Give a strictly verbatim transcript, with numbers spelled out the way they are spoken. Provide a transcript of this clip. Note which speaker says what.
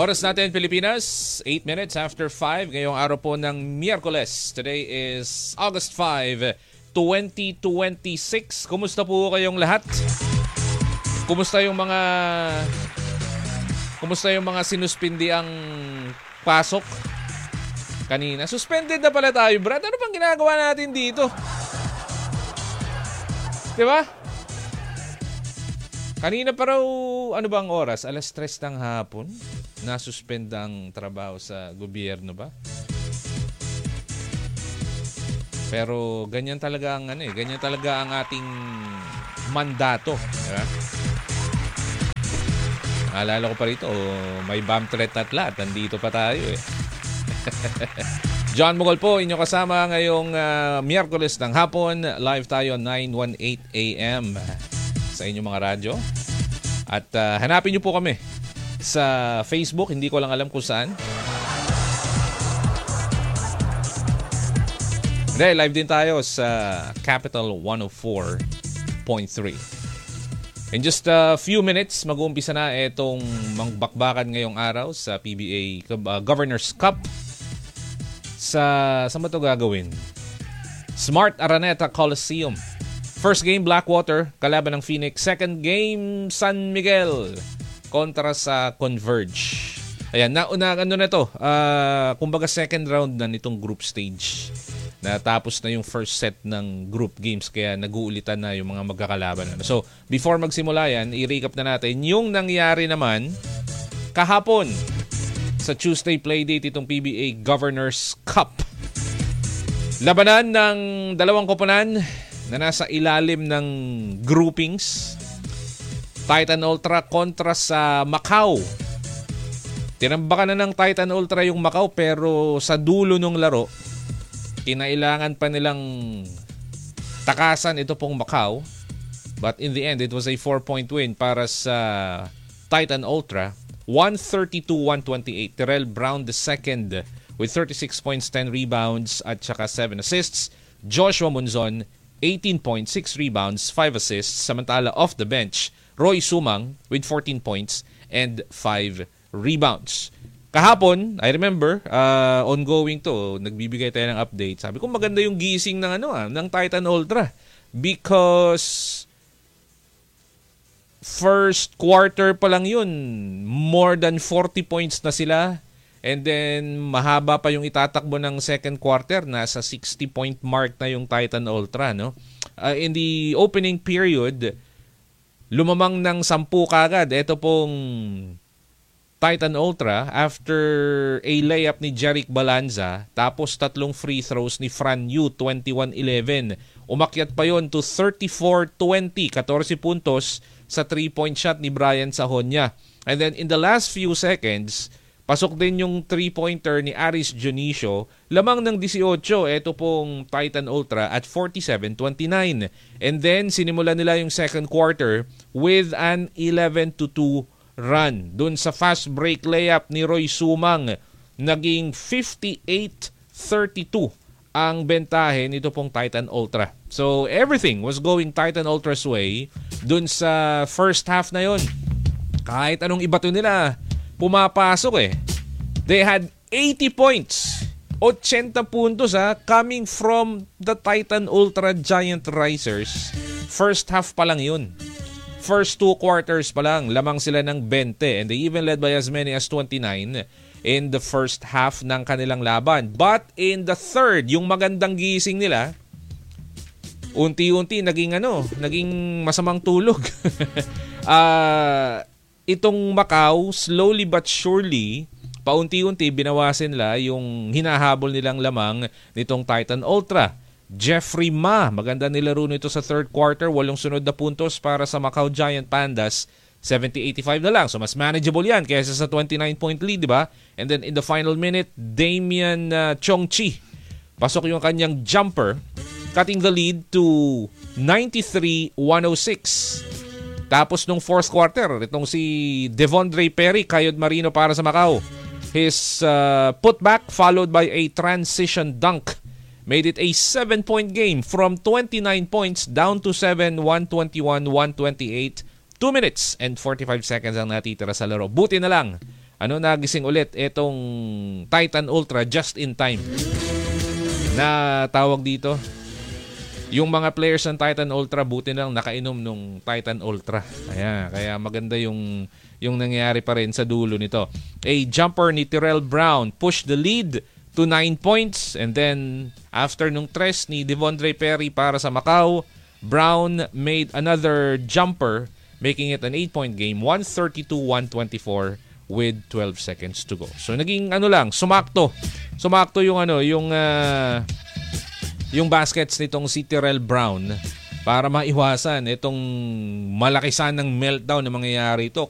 Speaker 1: Oras natin Pilipinas, eight minutes after five. Ngayong araw po ng Miyerkules. Today is August fifth, twenty twenty-six. Kumusta po kayong lahat? Kumusta yung mga Kumusta yung mga sinuspindi ang pasok kanina? Suspended na pala tayo, Brad. Ano bang ginagawa natin dito? Diba? Kanina pa raw, ano bang oras? alas tres ng hapon? Nasuspend ang trabaho sa gobyerno ba? Pero ganyan talaga ang ano eh, ganyan talaga ang ating mandato, diba? Naalala ko pa rito, oh, may bomb threat at lahat. Nandito pa tayo eh. John Mugol po, inyo kasama ngayong uh, Miyerkules ng hapon. Live tayo nine eighteen a.m. sa inyong mga radyo. At uh, hanapin nyo po kami sa Facebook. Hindi ko lang alam kung saan. Hindi, live din tayo sa Capital one oh four point three. In just a few minutes, mag-uumpisa na itong mangbakbakan ngayong araw sa P B A uh, Governor's Cup. Sa saan ba ito gagawin? Smart Araneta Coliseum. First game, Blackwater, kalaban ng Phoenix. Second game, San Miguel kontra sa Converge. Ayan, nauna, ano na to? Uh, kumbaga second round na nitong group stage. Natapos na yung first set ng group games, kaya nag-uulitan na yung mga magkakalaban. So, before magsimula yan, i-recap na natin yung nangyari naman kahapon sa Tuesday playdate itong P B A Governor's Cup. Labanan ng dalawang koponan na nasa ilalim ng groupings. Titan Ultra kontra sa Macau. Tinambakan na ng Titan Ultra yung Macau, pero sa dulo ng laro, kinailangan pa nilang takasan ito pong Macau. But in the end, it was a four-point win para sa Titan Ultra. one thirty-two one twenty-eight. Terrell Brown the second with thirty-six points, ten rebounds at saka seven assists. Joshua Munzon, eighteen points, six rebounds, five assists. Samantala off the bench, Roy Sumang with fourteen points and five rebounds. Kahapon, I remember, uh, ongoing to, nagbibigay tayo ng update. Sabi ko maganda yung gising ng ano ah, ng Titan Ultra because first quarter pa lang yun, more than forty points na sila. And then, mahaba pa yung itatakbo ng second quarter. Nasa sixty point mark na yung Titan Ultra, no? Uh, in the opening period, lumamang ng sampu kagad. Ito pong Titan Ultra after a layup ni Jeric Balanza. Tapos tatlong free throws ni Fran Yu, twenty-one eleven. Umakyat pa yon to thirty-four twenty, fourteen puntos sa three-point shot ni Brian Sahonya. And then in the last few seconds, pasok din yung three-pointer ni Aris Dionisio. Lamang ng eighteen, ito pong Titan Ultra at forty-seven twenty-nine. And then sinimulan nila yung second quarter with an eleven to two run. Dun sa fast break layup ni Roy Sumang, naging fifty-eight thirty-two ang bentahe nito pong Titan Ultra. So everything was going Titan Ultra's way dun sa first half na yon. Kahit anong ibato nila, pumapasok eh. They had eighty points, eighty puntos ha, coming from the Titan Ultra Giant Risers. First half pa lang yun. First two quarters pa lang, lamang sila ng twenty, and they even led by as many as twenty-nine in the first half ng kanilang laban. But in the third, yung magandang gising nila, unti-unti naging ano, naging masamang tulog. uh, itong Macau, slowly but surely, paunti-unti binawasin nila yung hinahabol nilang lamang nitong Titan Ultra. Jeffrey Ma, maganda nilaro nito sa third quarter, walong sunod na puntos para sa Macau Giant Pandas, seventy eighty-five na lang. So mas manageable yan kaysa sa twenty-nine point lead, di ba? And then in the final minute, Damian uh, Chongchi, pasok yung kanyang jumper, cutting the lead to ninety-three one oh six. Tapos nung fourth quarter, itong si Devondre Perry, Kayod Marino para sa Macau. His uh, putback followed by a transition dunk made it a seven-point game from twenty-nine points down to seven, one twenty-one one twenty-eight. two minutes and forty-five seconds ang natitira sa laro. Buti na lang ano, nagising ulit itong Titan Ultra just in time. Na tawag dito, yung mga players ng Titan Ultra, buti lang nakainom nung Titan Ultra. Ayan, kaya maganda yung, yung nangyari pa rin sa dulo nito. A jumper ni Tyrell Brown pushed the lead to nine points. And then, after nung tres ni Devondre Perry para sa Macau, Brown made another jumper, making it an eight-point game, one thirty-two to one twenty-four with twelve seconds to go. So naging ano lang, sumakto. Sumakto yung ano, yung uh, yung baskets nitong si Tyrell Brown para maiwasan itong malaki sanang meltdown na mangyayari ito